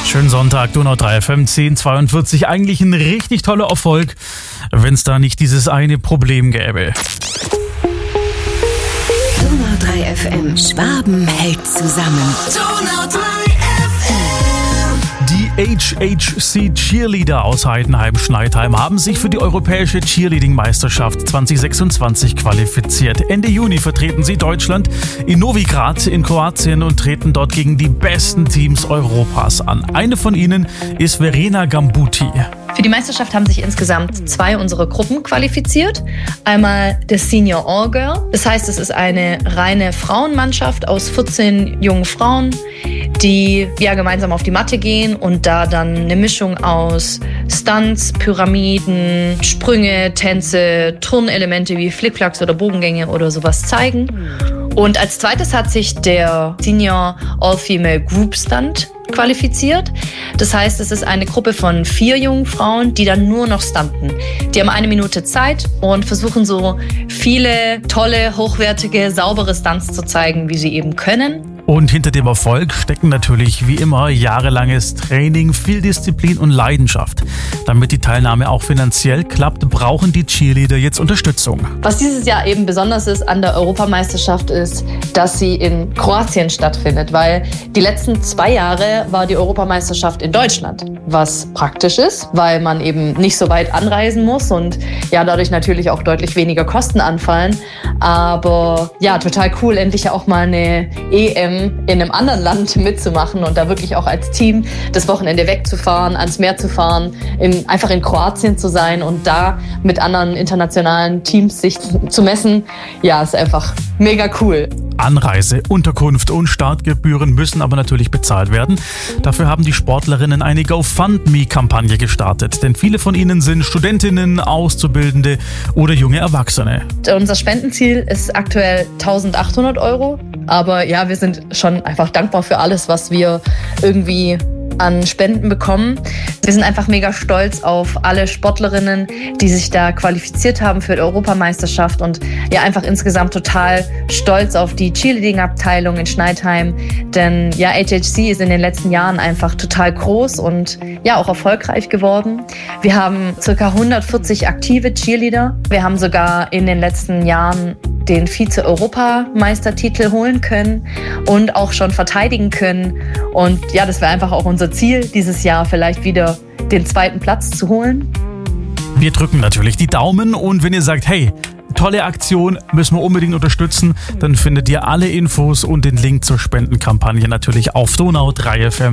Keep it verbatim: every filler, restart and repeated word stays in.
Schönen Sonntag, Donau drei F M zehn zweiundvierzig. Eigentlich ein richtig toller Erfolg, wenn es da nicht dieses eine Problem gäbe. Donau drei F M. Schwaben hält zusammen. Donau drei F M. Die H H C Cheerleader aus Heidenheim-Schneidheim haben sich für die Europäische Cheerleading-Meisterschaft zwanzig sechsundzwanzig qualifiziert. Ende Juni vertreten sie Deutschland in Novi Grad in Kroatien und treten dort gegen die besten Teams Europas an. Eine von ihnen ist Verena Gambuti. Für die Meisterschaft haben sich insgesamt zwei unserer Gruppen qualifiziert. Einmal das Senior All Girl. Das heißt, es ist eine reine Frauenmannschaft aus vierzehn jungen Frauen, die ja gemeinsam auf die Matte gehen und da dann eine Mischung aus Stunts, Pyramiden, Sprünge, Tänze, Turnelemente wie Flickflacks oder Bogengänge oder sowas zeigen. Und als zweites hat sich der Senior All-Female Group Stunt qualifiziert. Das heißt, es ist eine Gruppe von vier jungen Frauen, die dann nur noch stunten. Die haben eine Minute Zeit und versuchen so viele tolle, hochwertige, saubere Stunts zu zeigen, wie sie eben können. Und hinter dem Erfolg stecken natürlich wie immer jahrelanges Training, viel Disziplin und Leidenschaft. Damit die Teilnahme auch finanziell klappt, brauchen die Cheerleader jetzt Unterstützung. Was dieses Jahr eben besonders ist an der Europameisterschaft ist, dass sie in Kroatien stattfindet, weil die letzten zwei Jahre war die Europameisterschaft in Deutschland, was praktisch ist, weil man eben nicht so weit anreisen muss und ja dadurch natürlich auch deutlich weniger Kosten anfallen. Aber ja, total cool, endlich auch mal eine E M in einem anderen Land mitzumachen und da wirklich auch als Team das Wochenende wegzufahren, ans Meer zu fahren, in, einfach in Kroatien zu sein und da mit anderen internationalen Teams sich zu messen. Ja, ist einfach mega cool. Anreise, Unterkunft und Startgebühren müssen aber natürlich bezahlt werden. Dafür haben die Sportlerinnen eine GoFundMe-Kampagne gestartet, denn viele von ihnen sind Studentinnen, Auszubildende oder junge Erwachsene. Unser Spendenziel ist aktuell eintausendachthundert Euro, aber ja, wir sind schon einfach dankbar für alles, was wir irgendwie an Spenden bekommen. Wir sind einfach mega stolz auf alle Sportlerinnen, die sich da qualifiziert haben für die Europameisterschaft und ja einfach insgesamt total stolz auf die Cheerleading-Abteilung in Schneidheim, denn ja, H H C ist in den letzten Jahren einfach total groß und ja auch erfolgreich geworden. Wir haben ca. hundertvierzig aktive Cheerleader. Wir haben sogar in den letzten Jahren den Vize-Europameistertitel holen können und auch schon verteidigen können. Und ja, das wäre einfach auch unser Ziel, dieses Jahr vielleicht wieder den zweiten Platz zu holen. Wir drücken natürlich die Daumen und wenn ihr sagt, hey, tolle Aktion, müssen wir unbedingt unterstützen, dann findet ihr alle Infos und den Link zur Spendenkampagne natürlich auf Donau drei F M.